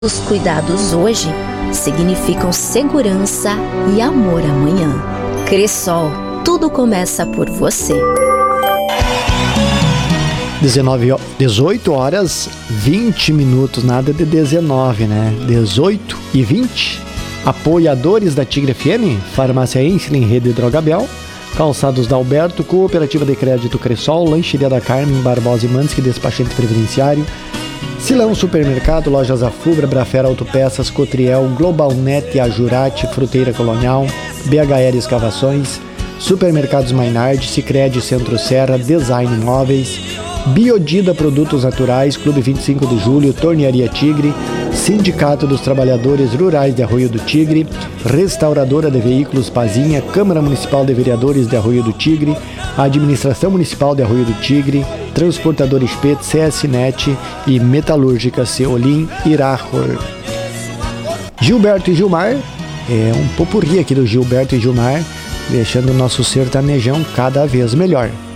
Os cuidados hoje significam segurança e amor amanhã. Cressol, tudo começa por você. 18 horas 20 minutos, nada de 19, né? 18 e 20. Apoiadores da Tigre FM, Farmácia Ensslin, Rede Drogabel, Calçados da Alberto, Cooperativa de Crédito Cressol, Lancheria da Carmen, Barbosa e Mansky, Despachante Previdenciário, Silão Supermercado, Lojas Afubra, Brafera Autopeças, Cotriel, Globalnet, Ajurati, Fruteira Colonial, BHR Escavações, Supermercados Mainard, Sicredi Centro Serra, Design Móveis, Biodida Produtos Naturais, Clube 25 de Julho, Tornearia Tigre, Sindicato dos Trabalhadores Rurais de Arroio do Tigre, Restauradora de Veículos Pazinha, Câmara Municipal de Vereadores de Arroio do Tigre, Administração Municipal de Arroio do Tigre, Transportador Espet, CSNet e Metalúrgica Ceolim Irahor. Gilberto e Gilmar, um popurrí aqui do Gilberto e Gilmar, deixando o nosso sertanejão cada vez melhor.